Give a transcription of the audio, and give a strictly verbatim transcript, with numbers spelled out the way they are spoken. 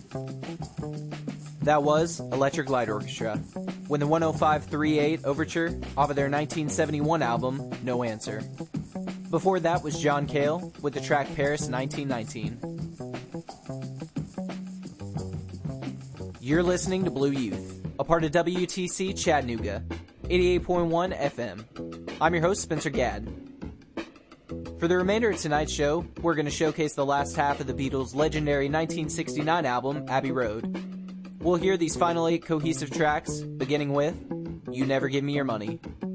That was Electric Light Orchestra, with the one oh five thirty-eight Overture off of their nineteen seventy-one album, No Answer. Before that was John Cale with the track Paris nineteen nineteen. You're listening to Blue Youth, a part of W T C Chattanooga, eighty-eight point one F M. I'm your host, Spencer Gadd. For the remainder of tonight's show, we're going to showcase the last half of the Beatles' legendary nineteen sixty-nine album, Abbey Road. We'll hear these final eight cohesive tracks, beginning with You Never Give Me Your Money.